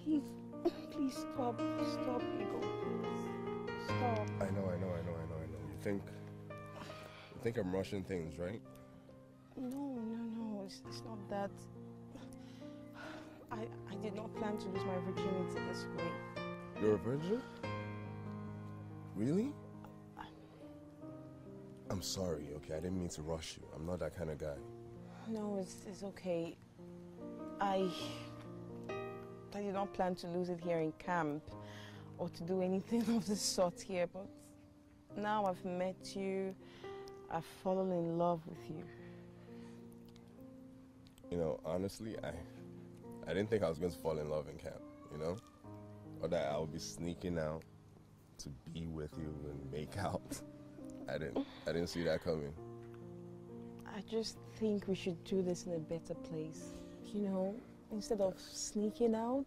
Please, please stop, Ego, please, stop. I know. You think I'm rushing things, right? No, it's not that. I did not plan to lose my virginity this way. You're a virgin? Really? I'm sorry, okay? I didn't mean to rush you. I'm not that kind of guy. No, it's okay. I did not plan to lose it here in camp or to do anything of the sort here, but now I've met you, I've fallen in love with you. You know, honestly, I didn't think I was going to fall in love in camp, you know? Or that I would be sneaking out to be with you and make out. I didn't see that coming. I just think we should do this in a better place, you know, instead of sneaking out.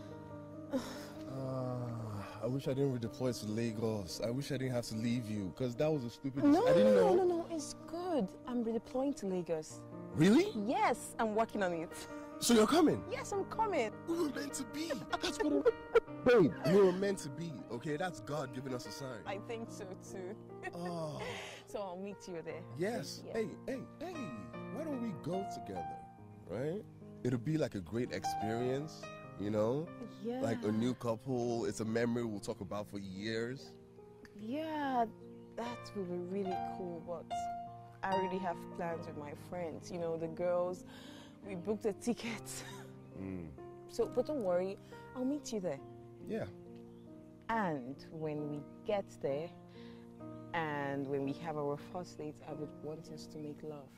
I wish I didn't redeploy to Lagos. I wish I didn't have to leave you, because that was a stupid decision. I didn't know. No, it's good. I'm redeploying to Lagos. Really? Yes, I'm working on it. So you're coming? Yes, I'm coming. We were meant to be. That's what Babe, we were meant to be, okay? That's God giving us a sign. I think so too. Oh. So I'll meet you there. Yes. Yeah. Hey. Why don't we go together, right? It'll be like a great experience, you know? Yeah. Like a new couple. It's a memory we'll talk about for years. Yeah, that will be really cool, but I already have plans with my friends. You know, the girls, we booked a ticket. So, but don't worry, I'll meet you there. Yeah. And when we get there, and when we have our first date, I would want us to make love.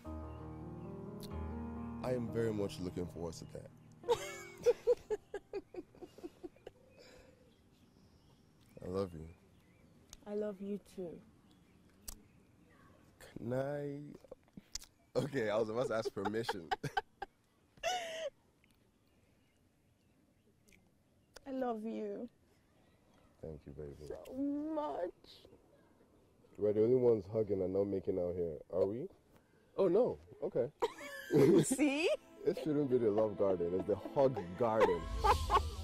I am very much looking forward to that. I love you. I love you too. Can I... Okay, I was about to ask permission. I love you. Thank you, baby. So much. We're the only ones hugging and not making out here, are we? Oh, no. Okay. See? It shouldn't be the love garden. It's the hug garden.